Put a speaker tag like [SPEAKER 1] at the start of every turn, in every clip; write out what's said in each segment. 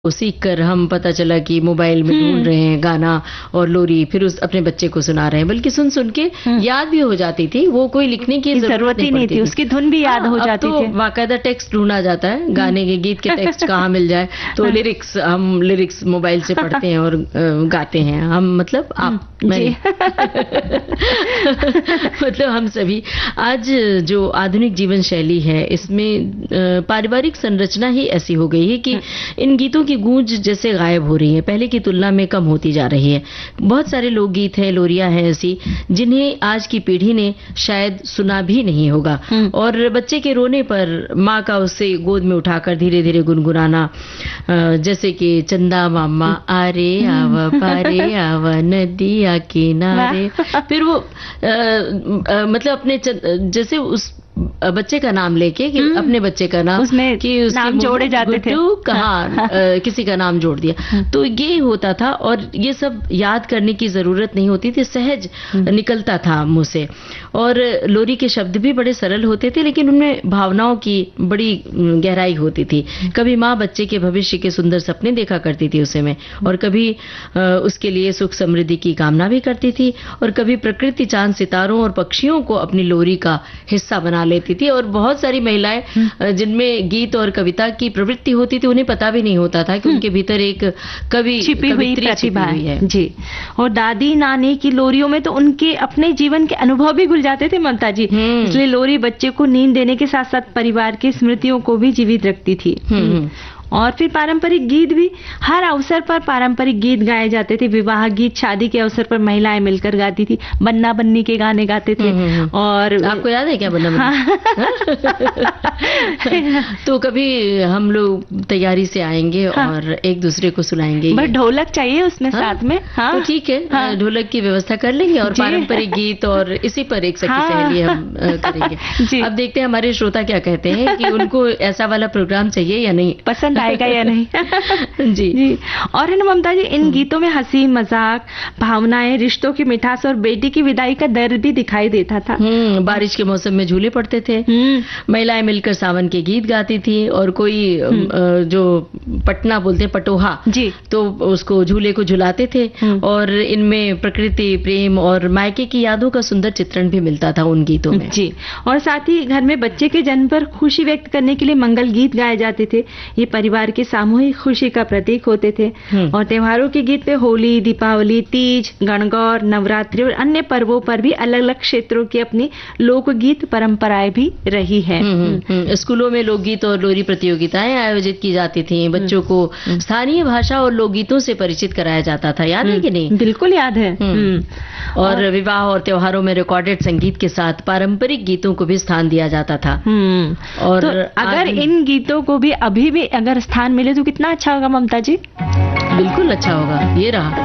[SPEAKER 1] सीख कर हम पता चला कि मोबाइल में ढूंढ रहे हैं गाना और लोरी, फिर उस अपने बच्चे को सुना रहे हैं, बल्कि सुन सुन के याद भी हो जाती थी। वो कोई लिखने की जरूरत ही नहीं थी,
[SPEAKER 2] उसकी धुन भी याद हो जाती थी।
[SPEAKER 1] बाकायदा टेक्स्ट ढूंढा जाता है, गाने के गीत के टेक्स्ट कहाँ मिल जाए, तो हम लिरिक्स मोबाइल से पढ़ते हैं और गाते हैं। हम मतलब आप मतलब हम सभी। आज जो आधुनिक जीवन शैली है, इसमें पारिवारिक संरचना ही ऐसी हो गई है कि इन गीतों की गूंज जैसे गायब हो रही है, पहले की तुलना में कम होती जा रही है। बहुत सारे लोकगीत हैं, लोरियां हैं ऐसी, जिन्हें आज की पीढ़ी ने शायद सुना भी नहीं होगा। और बच्चे के रोने पर माँ का उसे गोद में उठाकर धीरे धीरे गुनगुनाना, जैसे कि चंदा मामा आरे आवा पारे आवा नदिया किनारे, फिर वो मतलब अपने जैसे उस बच्चे का नाम लेके कि अपने बच्चे का नाम,
[SPEAKER 2] उसमें
[SPEAKER 1] कि
[SPEAKER 2] नाम जोड़े जाते थे,
[SPEAKER 1] कहाँ किसी का नाम जोड़ दिया, तो ये होता था। और ये सब याद करने की जरूरत नहीं होती थी, सहज निकलता था मुंह से। और लोरी के शब्द भी बड़े सरल होते थे, लेकिन उनमें भावनाओं की बड़ी गहराई होती थी। कभी माँ बच्चे के भविष्य के सुंदर सपने देखा करती थी उसे में, और कभी उसके लिए सुख समृद्धि की कामना भी करती थी, और कभी प्रकृति, चांद, सितारों और पक्षियों को अपनी लोरी का हिस्सा बना लेती थी। और बहुत सारी महिलाएं जिनमें गीत और कविता की प्रवृत्ति होती थी, उन्हें पता भी नहीं होता था कि उनके भीतर एक छिपी हुई प्रतिभा है।
[SPEAKER 2] जी। और दादी नानी की लोरियों में तो उनके अपने जीवन के अनुभव भी घुल जाते थे ममता जी। इसलिए लोरी बच्चे को नींद देने के साथ साथ परिवार की स्मृतियों को भी जीवित रखती थी। और फिर पारंपरिक गीत भी, हर अवसर पर पारंपरिक गीत गाए जाते थे। विवाह गीत, शादी के अवसर पर महिलाएं मिलकर गाती थी, बन्ना बन्नी के गाने गाते थे। और
[SPEAKER 1] आपको याद है क्या बन्ना बन्नी? तो कभी हम लोग तैयारी से आएंगे और एक दूसरे को सुनाएंगे।
[SPEAKER 2] बस ढोलक चाहिए उसमें साथ में।
[SPEAKER 1] तो ठीक है, ढोलक की व्यवस्था कर लेंगे और पारंपरिक गीत और इसी पर एक सखी सहेली हम करेंगे। अब देखते हैं हमारे श्रोता क्या कहते हैं कि उनको ऐसा वाला प्रोग्राम चाहिए या नहीं,
[SPEAKER 2] पसंद आएगा या नहीं। जी। और है ना ममता जी, इन गीतों में हंसी मजाक, भावनाएं, रिश्तों की मिठास और बेटी की विदाई का दर्द भी दिखाई देता था।
[SPEAKER 1] बारिश के मौसम में झूले पड़ते थे, महिलाएं मिलकर सावन के गीत गाती थी, और कोई जो पटना बोलते हैं पटोहा
[SPEAKER 2] जी,
[SPEAKER 1] तो उसको झूले को झुलाते थे। और इनमें प्रकृति, प्रेम और मायके की यादों का सुंदर चित्रण भी मिलता था उन गीतों में।
[SPEAKER 2] जी। और साथ ही घर में बच्चे के जन्म पर खुशी व्यक्त करने के लिए मंगल गीत गाए जाते थे। ये परिवार की सामूहिक खुशी का प्रतीक होते थे। और त्योहारों के गीत पे होली, दीपावली, तीज, गणगौर, नवरात्रि और अन्य पर्वों पर भी अलग अलग क्षेत्रों की अपनी लोकगीत परंपराएं भी रही है।
[SPEAKER 1] स्कूलों में लोकगीत और लोरी प्रतियोगिताएं आयोजित की जाती थी। बच्चों को स्थानीय भाषा और लोकगीतों से परिचित कराया जाता था। याद है कि नहीं?
[SPEAKER 2] बिल्कुल याद है।
[SPEAKER 1] और विवाह और त्योहारों में रिकॉर्डेड संगीत के साथ पारंपरिक गीतों को भी स्थान दिया जाता था।
[SPEAKER 2] और तो अगर इन गीतों को भी अभी भी अगर स्थान मिले तो कितना अच्छा होगा ममता जी।
[SPEAKER 1] बिल्कुल अच्छा होगा। ये रहा।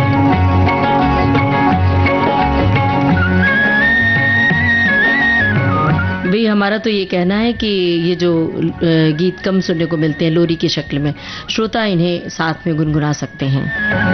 [SPEAKER 1] भाई हमारा तो ये कहना है कि ये जो गीत कम सुनने को मिलते हैं लोरी की शक्ल में, श्रोता इन्हें साथ में गुनगुना सकते हैं।